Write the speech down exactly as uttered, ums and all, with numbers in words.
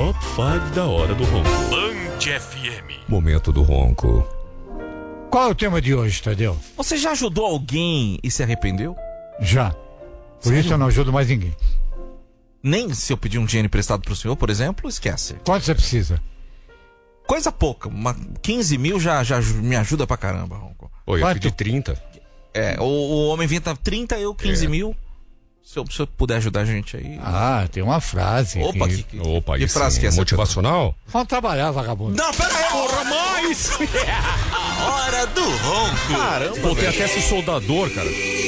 Top cinco da Hora do Ronco. Band F M. Momento do ronco. Qual é o tema de hoje, Tadeu? Você já ajudou alguém e se arrependeu? Já. Por Sério? isso eu não ajudo mais ninguém. Nem se eu pedir um dinheiro emprestado pro senhor, por exemplo, esquece. Quanto você precisa? Coisa pouca, uma quinze mil já, já me ajuda pra caramba, Ronco. Oi, eu Quanto? pedi trinta. É, o, o homem inventa trinta, eu quinze É. mil. Se eu, se eu puder ajudar a gente aí. Ah, tem uma frase. Opa, que... que, que, Opa, que isso frase que é essa? motivacional? Vamos trabalhar, vagabundo. Não, pera aí, Porra, mais! A Hora do Ronco. Caramba, Pô, tem até esse soldador, cara.